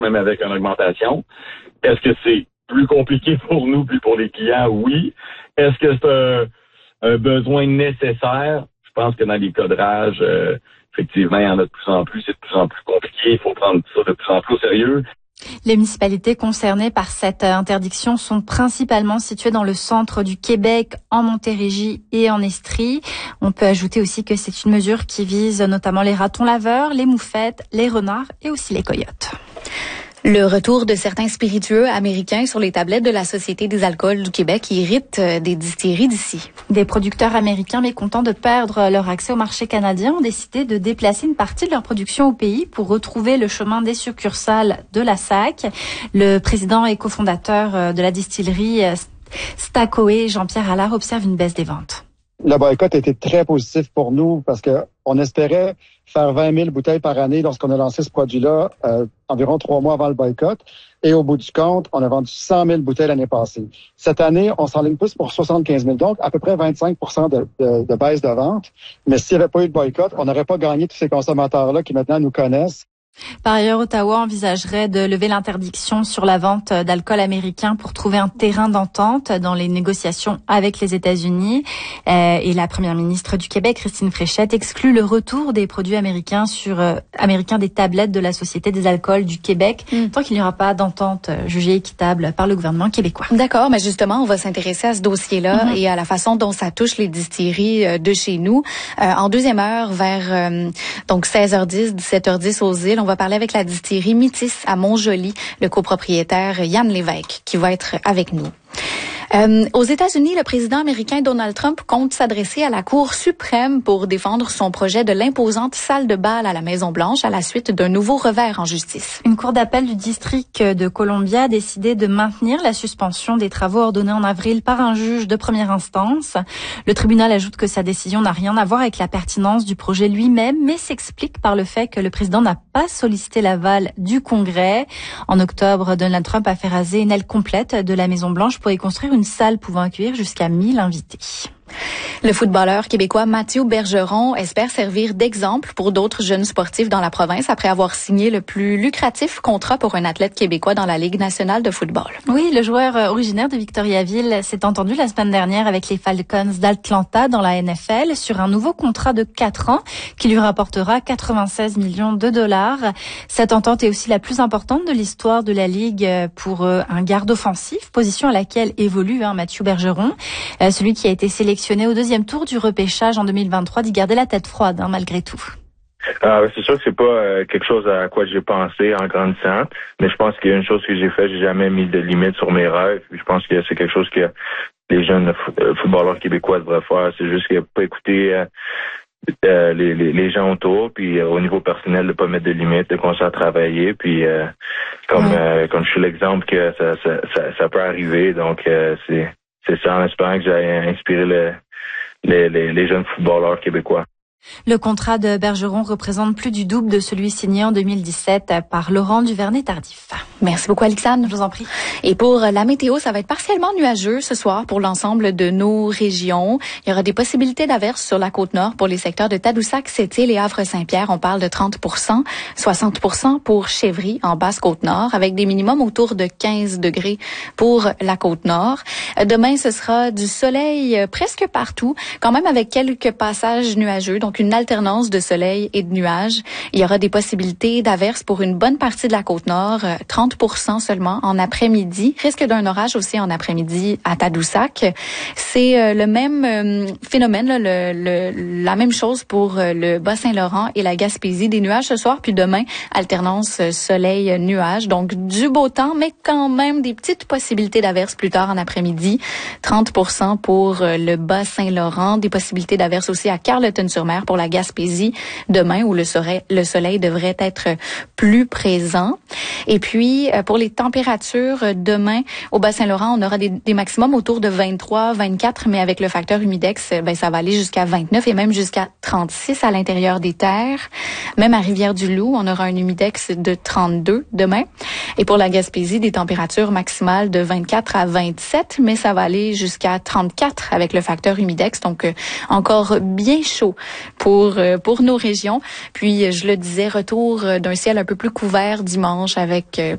même avec une augmentation. Est-ce que c'est plus compliqué pour nous puis pour les clients? Oui. Est-ce que c'est un besoin nécessaire? Je pense que dans les cadrages, effectivement, il y en a de plus en plus. C'est de plus en plus compliqué. Il faut prendre ça de plus en plus au sérieux. Les municipalités concernées par cette interdiction sont principalement situées dans le centre du Québec, en Montérégie et en Estrie. On peut ajouter aussi que c'est une mesure qui vise notamment les ratons laveurs, les moufettes, les renards et aussi les coyotes. Le retour de certains spiritueux américains sur les tablettes de la Société des alcools du Québec irrite des distilleries d'ici. Des producteurs américains mécontents de perdre leur accès au marché canadien ont décidé de déplacer une partie de leur production au pays pour retrouver le chemin des succursales de la SAC. Le président et cofondateur de la distillerie Stacoé, Jean-Pierre Allard, observe une baisse des ventes. Le boycott a été très positif pour nous parce que on espérait faire 20 000 bouteilles par année lorsqu'on a lancé ce produit-là environ 3 mois avant le boycott. Et au bout du compte, on a vendu 100 000 bouteilles l'année passée. Cette année, on s'enligne plus pour 75 000, donc à peu près 25 de baisse de vente. Mais s'il n'y avait pas eu de boycott, on n'aurait pas gagné tous ces consommateurs-là qui maintenant nous connaissent. Par ailleurs, Ottawa envisagerait de lever l'interdiction sur la vente d'alcool américain pour trouver un terrain d'entente dans les négociations avec les États-Unis. Et la première ministre du Québec, Christine Fréchette, exclut le retour des produits américains américains des tablettes de la Société des alcools du Québec, tant qu'il n'y aura pas d'entente jugée équitable par le gouvernement québécois. D'accord, mais justement, on va s'intéresser à ce dossier-là et à la façon dont ça touche les distilleries de chez nous. En deuxième heure, vers donc 16h10, 17h10 aux îles, on va parler avec la distillerie Métis à Montjoly, le copropriétaire Yann Lévesque, qui va être avec nous. Aux États-Unis, le président américain Donald Trump compte s'adresser à la Cour suprême pour défendre son projet de l'imposante salle de bal à la Maison-Blanche à la suite d'un nouveau revers en justice. Une cour d'appel du district de Columbia a décidé de maintenir la suspension des travaux ordonnés en avril par un juge de première instance. Le tribunal ajoute que sa décision n'a rien à voir avec la pertinence du projet lui-même, mais s'explique par le fait que le président n'a pas sollicité l'aval du Congrès. En octobre, Donald Trump a fait raser une aile complète de la Maison-Blanche pour y construire une salle pouvant accueillir jusqu'à 1000 invités. Le footballeur québécois Mathieu Bergeron espère servir d'exemple pour d'autres jeunes sportifs dans la province après avoir signé le plus lucratif contrat pour un athlète québécois dans la Ligue nationale de football. Oui, le joueur originaire de Victoriaville s'est entendu la semaine dernière avec les Falcons d'Atlanta dans la NFL sur un nouveau contrat de 4 ans qui lui rapportera 96 millions de dollars. Cette entente est aussi la plus importante de l'histoire de la Ligue pour un garde offensif, position à laquelle évolue Mathieu Bergeron, celui qui a été sélectionné au deuxième tour du repêchage en 2023 d'y garder la tête froide malgré tout. C'est sûr que c'est pas quelque chose à quoi j'ai pensé en grandissant, mais je pense qu'il y a une chose que j'ai fait, j'ai jamais mis de limite sur mes rêves. Je pense que c'est quelque chose que les jeunes footballeurs québécois devraient faire. C'est juste que pas écouter les gens autour, puis au niveau personnel de pas mettre de limites, de continuer à travailler, puis comme je suis l'exemple que ça peut arriver, donc c'est ça, en espérant que j'ai inspiré les jeunes footballeurs québécois. Le contrat de Bergeron représente plus du double de celui signé en 2017 par Laurent Duvernay-Tardif. Merci beaucoup, Alexandre. Je vous en prie. Et pour la météo, ça va être partiellement nuageux ce soir pour l'ensemble de nos régions. Il y aura des possibilités d'averses sur la Côte-Nord pour les secteurs de Tadoussac, Sept-Îles et Havre-Saint-Pierre. On parle de 30%, 60% pour Chevry en Basse-Côte-Nord, avec des minimums autour de 15 degrés pour la Côte-Nord. Demain, ce sera du soleil presque partout, quand même avec quelques passages nuageux, donc une alternance de soleil et de nuages. Il y aura des possibilités d'averses pour une bonne partie de la Côte-Nord, 30% seulement en après-midi. Risque d'un orage aussi en après-midi à Tadoussac. C'est le même phénomène, là, la même chose pour le Bas-Saint-Laurent et la Gaspésie. Des nuages ce soir, puis demain, alternance soleil-nuage. Donc du beau temps, mais quand même des petites possibilités d'averses plus tard en après-midi. 30% pour le Bas-Saint-Laurent. Des possibilités d'averses aussi à Carleton-sur-Mer pour la Gaspésie demain, où le soleil devrait être plus présent. Et puis, pour les températures, demain, au Bas-Saint-Laurent, on aura des maximums autour de 23, 24, mais avec le facteur humidex, ça va aller jusqu'à 29 et même jusqu'à 36 à l'intérieur des terres. Même à Rivière-du-Loup, on aura un humidex de 32 demain. Et pour la Gaspésie, des températures maximales de 24 à 27, mais ça va aller jusqu'à 34 avec le facteur humidex, donc encore bien chaud pour nos régions. Puis, je le disais, retour d'un ciel un peu plus couvert dimanche avec